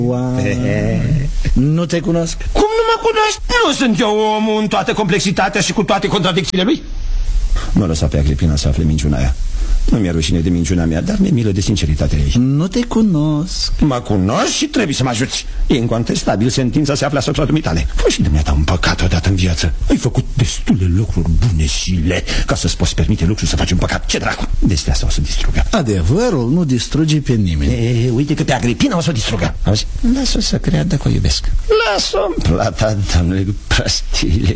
Nu te cunosc. Cum nu mă cunoști? Nu sunt eu omul în toată complexitatea și cu toate contradicțiile lui? Nu lăsa pe Agripina să afle minciuna aia. Nu mi-e rușine de minciuna mea, dar mi-e milă de sinceritatea ei. Nu te cunosc. Mă cunoști și trebuie să mă ajuți. E incontestabil, sentința se află asupra dumitale. Fă și dumneata un păcat odată în viață. Ai făcut destule lucruri bune, Sile, ca să-ți poți permite luxul să faci un păcat. Ce dracu? Despre asta o să distrugă. Adevărul nu distruge pe nimeni. Uite că pe Agripina o să o distrugă. Auzi? Lasă-o să creadă că o iubesc. Lasă-o în plata, Doamnele, cu prostiile.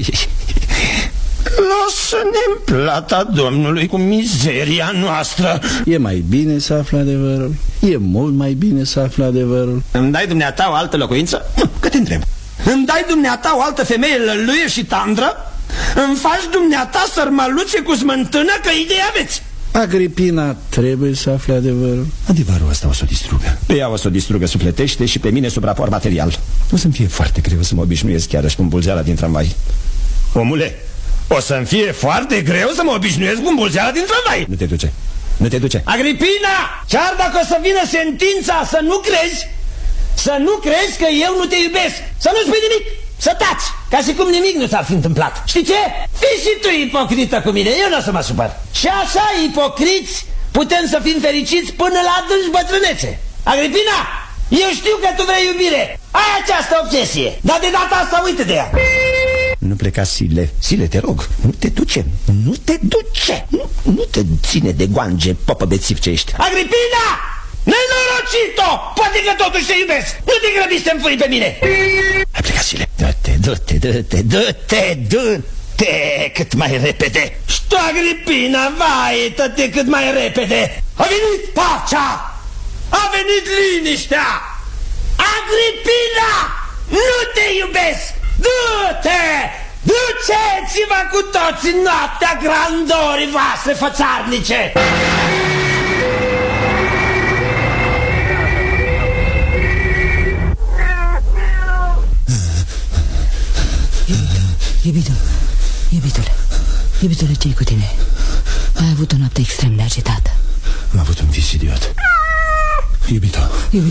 Lasă-ne în plata Domnului cu mizeria noastră. E mai bine să afli adevărul. E mult mai bine să afli adevărul. Îmi dai dumneata o altă locuință? Că te întreb. Îmi dai dumneata o altă femeie lăluie și tandră? Îmi faci dumneata sărmăluțe cu smântână? Că idei aveți? Agripina trebuie să afli adevărul. Adevărul ăsta o să o distrugă. Pe ea o să o distrugă sufletește și pe mine sub raport material. O să-mi fie foarte greu să mă obișnuiesc chiar și cu îmbulzeala din tramvai. Omule, o să-mi fie foarte greu să mă obișnuiesc cu îmbulzeala din tramvai. Nu te duce. Nu te duce. Agripina, chiar dacă o să vină sentința să nu crezi, să nu crezi că eu nu te iubesc, să nu spui nimic, să taci, ca și cum nimic nu s-ar fi întâmplat. Știi ce? Fii și tu ipocrită cu mine, eu nu o să mă supăr. Și așa, ipocriți, putem să fim fericiți până la adânci bătrânețe. Agripina, eu știu că tu vrei iubire, ai această obsesie, dar de data asta uite de ea. Nu pleca, Sile. Sile, te rog, nu te duce. Nu te duce. Nu te ține de goange, popă bețiv ce ești. Agripina! Nenorocito! Poate că totuși te iubesc. Nu te grăbi să-mi furi pe mine. Hai pleca, Sile. Du-te cât mai repede. Și tu, Agripina, vai, tă-te cât mai repede. A venit pacea. A venit liniștea. Agripina! Nu te iubesc! Du-te! Duceți-vă cu toți în noaptea grandorii voastre fățarnice! Iubitule, ce-i cu tine? Ai avut o noapte extrem de agitată. Am avut un vis idiot. Iubito.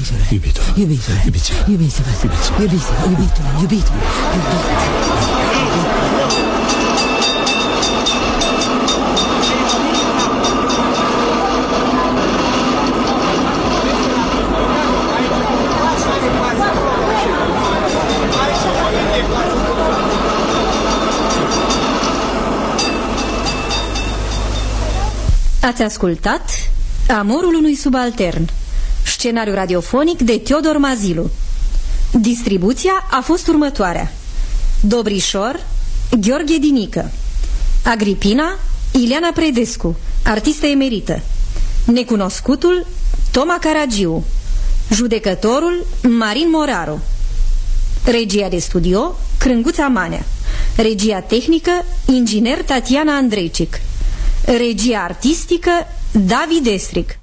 Ați ascultat Amorul unui subaltern, scenariu radiofonic de Teodor Mazilu. Distribuția a fost următoarea: Dobrișor, Gheorghe Dinică; Agripina, Ileana Predescu, artistă emerită; Necunoscutul, Toma Caragiu; Judecătorul, Marin Moraru; Regia de studio, Crânguța Manea; Regia tehnică, inginer Tatiana Andreicic; Regia artistică, David Estric.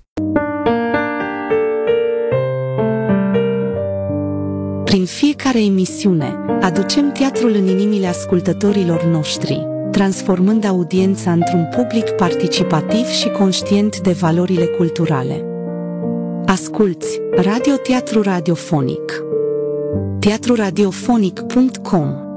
Prin fiecare emisiune, aducem teatrul în inimile ascultătorilor noștri, transformând audiența într-un public participativ și conștient de valorile culturale. Asculți Radio Teatru Radiofonic. teatruradiofonic.com